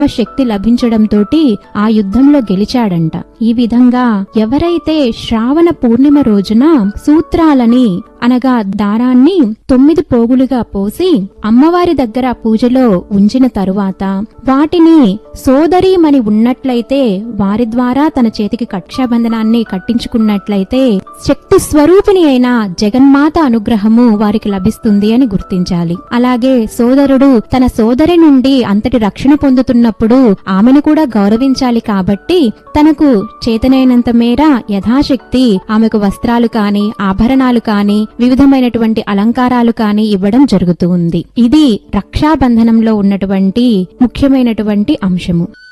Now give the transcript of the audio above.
శక్తి లభించడంతోటి ఆ యుద్ధంలో గెలిచాడంట. ఈ విధంగా ఎవరైతే శ్రావణ పూర్ణిమ రోజున సూత్రాలని అనగా దారాన్ని 9 పోగులుగా పోసి అమ్మవారి దగ్గర పూజలో ఉంచిన తరువాత వాటిని సోదరీమణి ఉన్నట్లయితే వారి ద్వారా తన చేతికి రక్షాబంధనాన్ని కట్టించుకున్నట్లయితే శక్తి స్వరూపిణి అయిన జగన్మాత అనుగ్రహము వారికి లభిస్తుంది అని గుర్తించాలి. అలాగే సోదరుడు తన సోదరి నుండి అంతటి రక్షణ పొందుతున్నప్పుడు ఆమెను కూడా గౌరవించాలి. కాబట్టి తనకు చేతనైనంత మేర యథాశక్తి ఆమెకు వస్త్రాలు కాని ఆభరణాలు కాని వివిధమైనటువంటి అలంకారాలు కాని ఇవ్వడం జరుగుతూ ఉంది. ఇది రక్షాబంధనంలో ఉన్నటువంటి ముఖ్యమైనటువంటి అంశము.